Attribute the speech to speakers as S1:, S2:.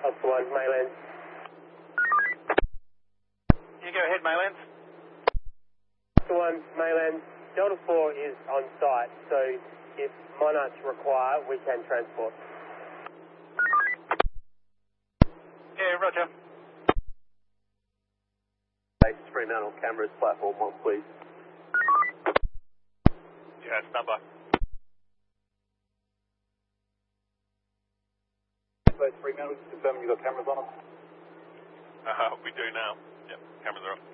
S1: Alpha 1, mainland.
S2: You go ahead, mainland.
S1: Alpha 1, mainland. Delta 4 is on site, so if Monarchs require, we can transport.
S2: Yeah, roger.
S3: Base Fremantle cameras, platform 1, please.
S2: Yeah, number.
S3: Base Fremantle, just confirming you've got cameras on them.
S2: We do now. Yep, cameras are up.